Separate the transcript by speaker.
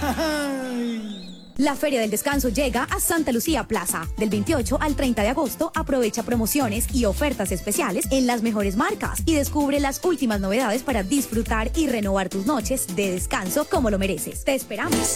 Speaker 1: La Feria del Descanso llega a Santa Lucía Plaza. Del 28 al 30 de agosto, aprovecha promociones y ofertas especiales en las mejores marcas y descubre las últimas novedades para disfrutar y renovar tus noches de descanso como lo mereces. ¡Te esperamos!